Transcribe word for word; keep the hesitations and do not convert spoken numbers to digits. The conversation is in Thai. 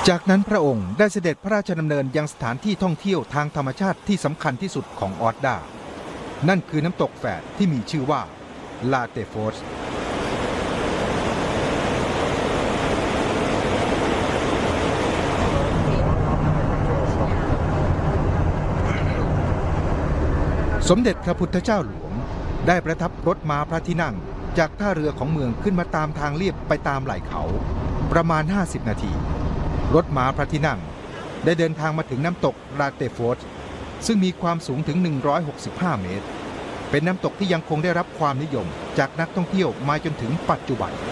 จากนั้นพระองค์ได้เสด็จพระราชดำเนินยังสถานที่ท่องเที่ยวทางธรรมชาติที่สำคัญที่สุดของออร์ดานั่นคือน้ำตกแฝดที่มีชื่อว่าลาเตโฟสสมเด็จพระพุทธเจ้าหลวงได้ประทับรถม้าพระที่นั่งจากท่าเรือของเมืองขึ้นมาตามทางเลียบไปตามไหล่เขาประมาณห้าสิบนาทีรถม้าพระที่นั่งได้เดินทางมาถึงน้ำตกลาเตโฟสซึ่งมีความสูงถึงหนึ่งร้อยหกสิบห้าเมตรเป็นน้ำตกที่ยังคงได้รับความนิยมจากนักท่องเที่ยวมาจนถึงปัจจุบัน